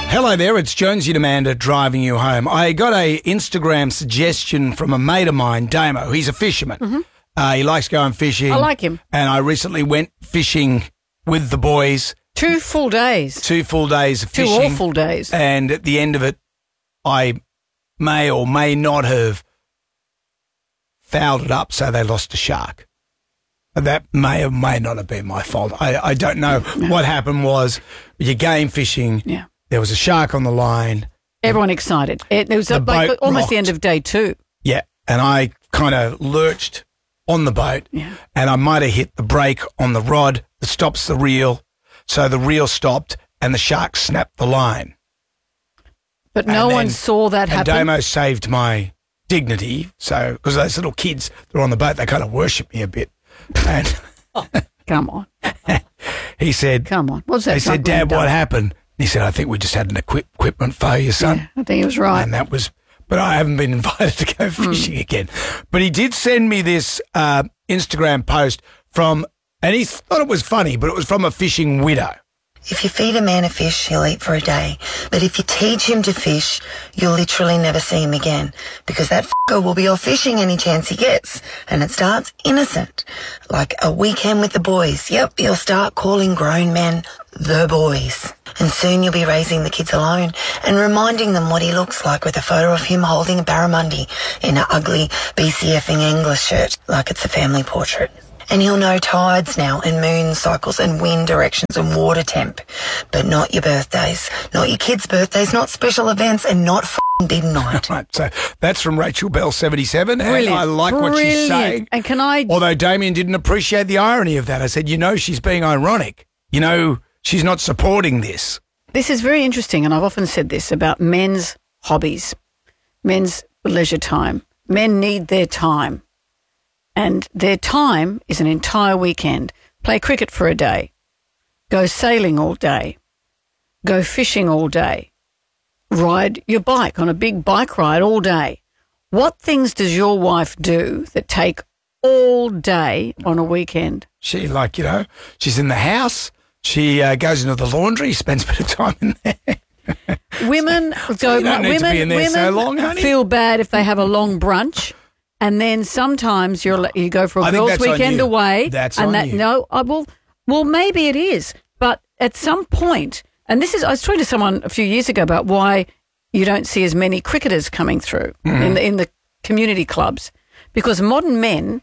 Hello there, it's Jonesy and Amanda driving you home. I got a Instagram suggestion from a mate of mine, Damo. He's a fisherman. Mm-hmm. He likes going fishing. I like him. And I recently went fishing with the boys. 2 full days. 2 full days of 2 fishing. awful days. And at the end of it, I may or may not have fouled it up so they lost a shark. That may or may not have been my fault. I don't know. What happened was you're game fishing. Yeah. There was a shark on the line. Everyone excited. It was like almost the end of day 2. Yeah. And I kind of lurched on the boat. Yeah. And I might have hit the brake on the rod that stops the reel. So the reel stopped and the shark snapped the line. But no one saw that happen. And Damo saved my dignity. So, because those little kids that are on the boat, they kind of worship me a bit. And come on. He said, come on. What's that? They said, Dad, what happened? And he said, I think we just had an equipment failure, son. Yeah, I think he was right. And that was, but I haven't been invited to go fishing again. But he did send me this Instagram post from, and he thought it was funny, but it was from a fishing widow. If you feed a man a fish, he'll eat for a day. But if you teach him to fish, you'll literally never see him again. Because that f***er will be off fishing any chance he gets. And it starts innocent. Like a weekend with the boys. Yep, you'll start calling grown men the boys. And soon you'll be raising the kids alone and reminding them what he looks like with a photo of him holding a barramundi in an ugly BCFing English shirt like it's a family portrait. And he'll know tides now and moon cycles and wind directions and water temp. But not your birthdays, not your kids' birthdays, not special events and not f***ing big night. Right, so that's from Rachel Bell 77. Brilliant. And I like what she's saying. And can I... Although Damien didn't appreciate the irony of that. I said, she's being ironic. She's not supporting this. This is very interesting, and I've often said this about men's hobbies, men's leisure time. Men need their time. And their time is an entire weekend. Play cricket for a day. Go sailing all day. Go fishing all day. Ride your bike on a big bike ride all day. What things does your wife do that take all day on a weekend? She, she's in the house. She goes into the laundry, spends a bit of time in there. Women feel bad if they have a long brunch. And then sometimes you go for a girls' weekend away. That's and on you. No, well, maybe it is. But at some point, and I was talking to someone a few years ago about why you don't see as many cricketers coming through in the community clubs, because modern men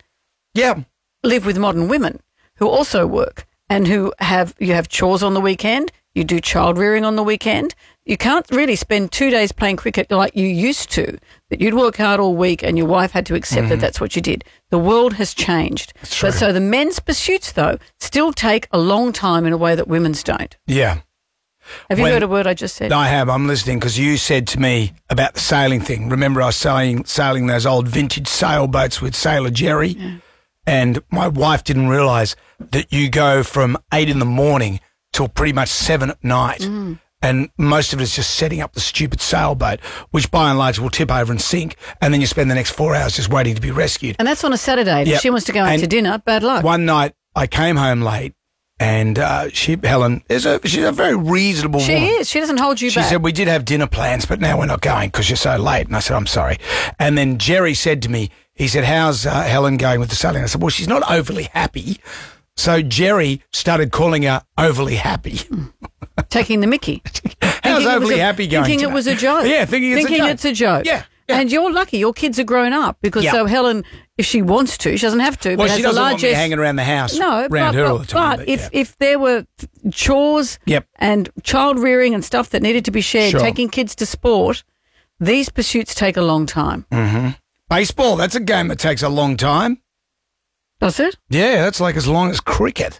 live with modern women who also work and you have chores on the weekend. You do child rearing on the weekend. You can't really spend 2 days playing cricket like you used to, that you'd work hard all week and your wife had to accept that that's what you did. The world has changed. But so the men's pursuits, though, still take a long time in a way that women's don't. Yeah. Have you heard a word I just said? I have. I'm listening because you said to me about the sailing thing. Remember I was sailing those old vintage sailboats with Sailor Jerry? Yeah. And my wife didn't realise that you go from 8 in the morning till pretty much 7 at night. And most of it is just setting up the stupid sailboat, which by and large will tip over and sink, and then you spend the next 4 hours just waiting to be rescued. And that's on a Saturday. If she wants to go out to dinner, bad luck. One night I came home late, and Helen, she's a very reasonable woman. She is. She doesn't hold you back. She said, we did have dinner plans, but now we're not going because you're so late. And I said, I'm sorry. And then Jerry said to me, he said, how's Helen going with the sailing? I said, well, she's not overly happy. So Jerry started calling her overly happy. Taking the mickey. How's overly happy going? Thinking it was a joke. Yeah, thinking it's a joke. Yeah. And you're lucky. Your kids are grown up because so Helen, if she wants to, she doesn't have to. Well, but she doesn't want me hanging around the house around her all the time. But if there were chores and child rearing and stuff that needed to be shared, taking kids to sport, these pursuits take a long time. Mm-hmm. Baseball, that's a game that takes a long time. Does it? Yeah, that's like as long as cricket.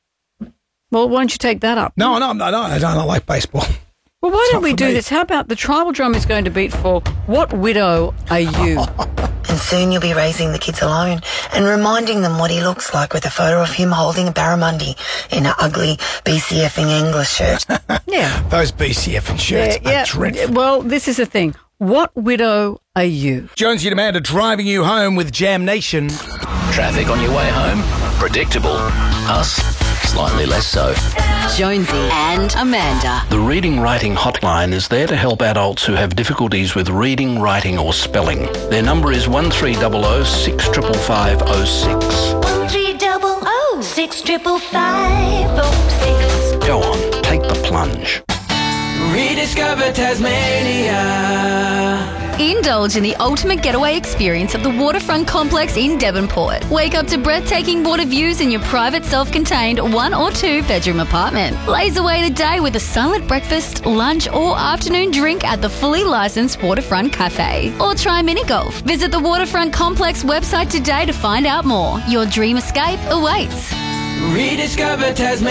Well, why don't you take that up? No, I don't like baseball. Well, why don't we do this? How about the tribal drum is going to beat for What Widow Are You? And soon you'll be raising the kids alone and reminding them what he looks like with a photo of him holding a barramundi in an ugly BCFing English shirt. Yeah. Those BCFing shirts are dreadful. Well, this is the thing. What widow are you? Jonesy and Amanda driving you home with Jam Nation. Traffic on your way home? Predictable. Us? slightly less so. Jonesy and Amanda. The Reading Writing Hotline is there to help adults who have difficulties with reading, writing or spelling. Their number is 1300 6550506. 1300 65506. Go on, take the plunge. Rediscover Tasmania. Indulge in the ultimate getaway experience of the Waterfront Complex in Devonport. Wake up to breathtaking water views in your private self-contained 1 or 2 bedroom apartment. Blaze away the day with a silent breakfast, lunch or afternoon drink at the fully licensed Waterfront Cafe. Or try mini golf. Visit the Waterfront Complex website today to find out more. Your dream escape awaits. Rediscover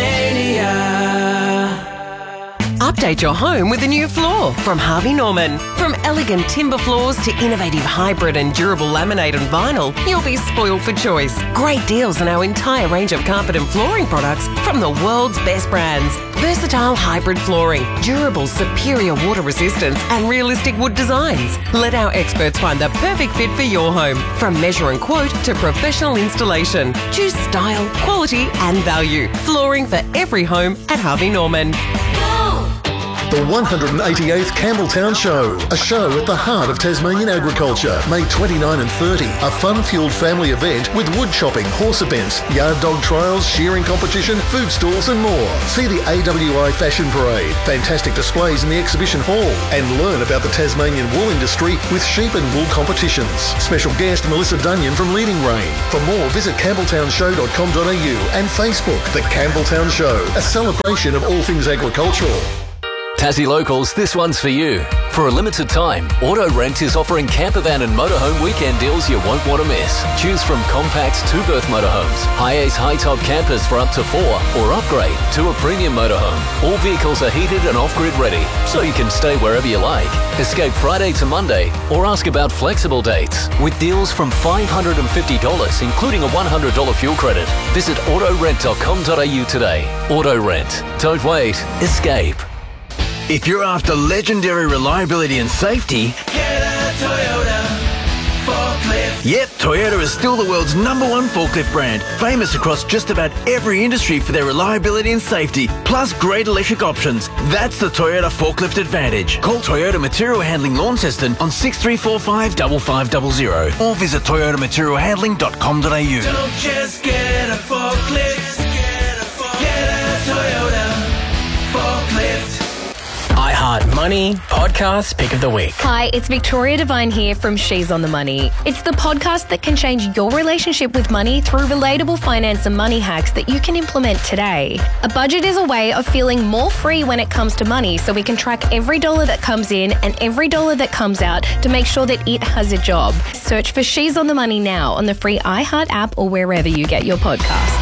Tasmania. Update your home with a new floor from Harvey Norman. From elegant timber floors to innovative hybrid and durable laminate and vinyl, you'll be spoiled for choice. Great deals on our entire range of carpet and flooring products from the world's best brands. Versatile hybrid flooring, durable superior water resistance and realistic wood designs. Let our experts find the perfect fit for your home. From measure and quote to professional installation. Choose style, quality and value. Flooring for every home at Harvey Norman. The 188th Campbelltown Show, a show at the heart of Tasmanian agriculture. May 29 and 30, a fun-fueled family event with wood chopping, horse events, yard dog trials, shearing competition, food stalls and more. See the AWI Fashion Parade, fantastic displays in the exhibition hall, and learn about the Tasmanian wool industry with sheep and wool competitions. Special guest Melissa Dunyan from Leading Rain. For more, visit campbelltownshow.com.au and Facebook. The Campbelltown Show, a celebration of all things agricultural. Tassie Locals, this one's for you. For a limited time, Auto Rent is offering campervan and motorhome weekend deals you won't want to miss. Choose from compact 2-berth motorhomes, high-ace high-top campers for up to 4, or upgrade to a premium motorhome. All vehicles are heated and off-grid ready, so you can stay wherever you like. Escape Friday to Monday, or ask about flexible dates. With deals from $550, including a $100 fuel credit. Visit autorent.com.au today. Auto Rent. Don't wait. Escape. If you're after legendary reliability and safety, Get a Toyota forklift. yep, Toyota is still the world's #1 forklift brand, famous across just about every industry for their reliability and safety, plus great electric options. That's the Toyota Forklift Advantage. Call Toyota Material Handling Launceston on 6345 5500 or visit toyotamaterialhandling.com.au. Don't just get a forklift. Get a Toyota forklift. iHeart Money Podcast Pick of the Week. Hi, it's Victoria Devine here from She's on the Money. It's the podcast that can change your relationship with money through relatable finance and money hacks that you can implement today. A budget is a way of feeling more free when it comes to money, so we can track every dollar that comes in and every dollar that comes out to make sure that it has a job. Search for She's on the Money now on the free iHeart app or wherever you get your podcasts.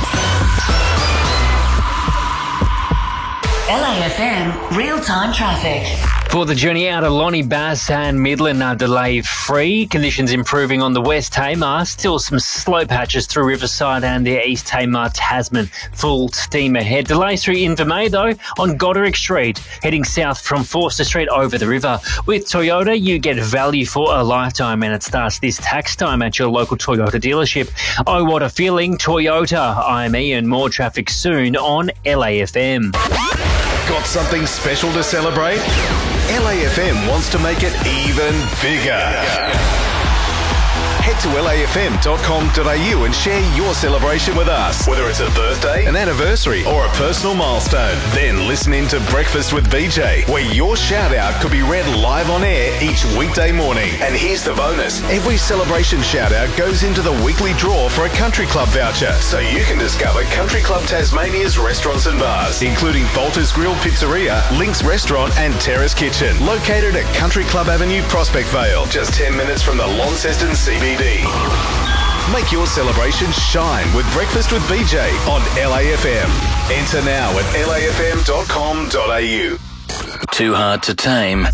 LAFM real-time traffic. For the journey out of Lonnie Bass and Midland are delay-free. Conditions improving on the West Tamar. Still some slow patches through Riverside and the East Tamar Tasman. Full steam ahead. Delays through Invermay though on Goderick Street. Heading south from Forster Street over the river. With Toyota, you get value for a lifetime and it starts this tax time at your local Toyota dealership. Oh, what a feeling. Toyota. I'm Ian. More traffic soon on LAFM. Got something special to celebrate? LAFM wants to make it even bigger. Head to lafm.com.au and share your celebration with us. Whether it's a birthday, an anniversary, or a personal milestone. Then listen in to Breakfast with BJ, where your shout-out could be read live on air each weekday morning. And here's the bonus. Every celebration shout-out goes into the weekly draw for a Country Club voucher, so you can discover Country Club Tasmania's restaurants and bars, including Bolter's Grill Pizzeria, Link's Restaurant and Terrace Kitchen, located at Country Club Avenue, Prospect Vale, just 10 minutes from the Launceston CBD. Make your celebration shine with Breakfast with BJ on LAFM. Enter now at lafm.com.au. Too hard to tame.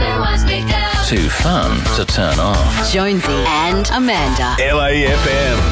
Too fun to turn off. Jonesy and Amanda. LAFM.